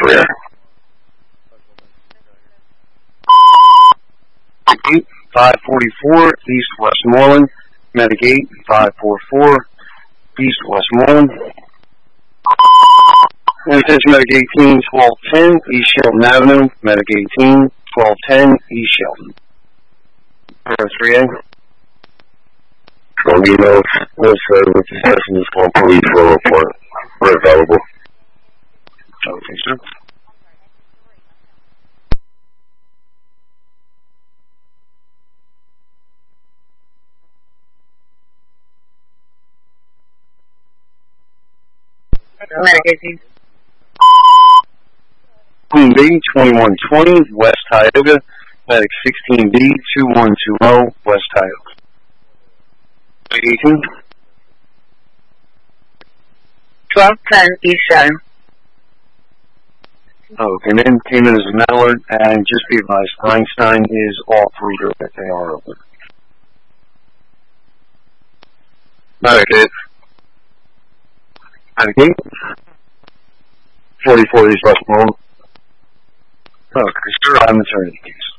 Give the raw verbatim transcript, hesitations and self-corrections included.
rear. five forty-four, East Westmoreland. Medic eight, five forty-four, East Westmoreland. And it says Medic eighteen, twelve ten, East Shelton Avenue. Medic eighteen, twelve ten, East Shelton. three A. So you know, let's say with the session is for police for a report. We're available. Okay, sir. Medic eighteen. Queen B, twenty-one twenty, West Tioga. Medic sixteen B, two one two zero, West Tioga. eighteen. twelve ten, East Shelton. Okay, and then came in as a Mallard, and just be advised, Einstein is off reader that they are open. Medic eight. Medic eight. forty-four East Westmoreland. Okay, sir, I'm attorney case.